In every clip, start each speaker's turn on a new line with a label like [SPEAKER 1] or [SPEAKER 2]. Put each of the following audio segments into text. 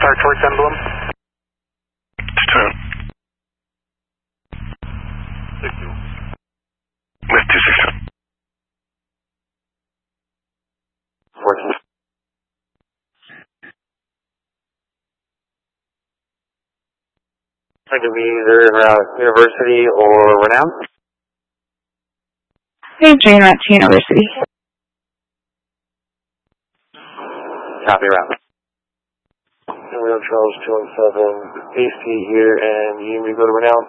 [SPEAKER 1] start towards emblem.
[SPEAKER 2] Turn. With 267.
[SPEAKER 3] Working. It could be either University or Renown.
[SPEAKER 4] Hey, Jane, at University.
[SPEAKER 3] Copy route. Wheel Charles 217, AC here, and you need me to go to Renown?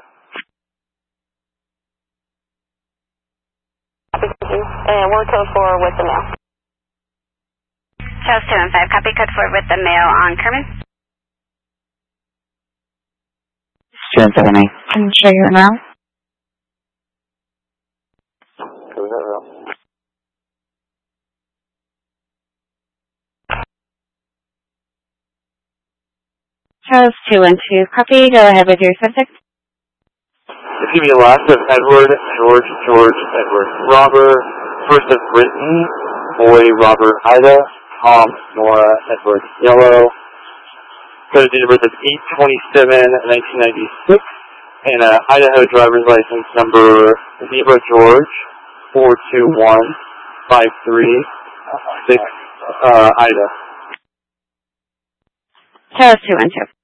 [SPEAKER 5] And we're code 4 with the mail.
[SPEAKER 6] Charles 215, copy code 4 with the mail on Kerman.
[SPEAKER 4] 278. Can you show you now?
[SPEAKER 3] Go that route.
[SPEAKER 4] Charles 212, copy. Go ahead with your subject.
[SPEAKER 3] It's going to be the last of Edward, George, Edward, Robert, first of Brittany, boy, Robert, Ida, Tom, Nora, Edward, Yellow. Code of date of birth is 8/27/1996, and Idaho driver's license number Zebra George 42153 6 Ida.
[SPEAKER 4] Charles 212.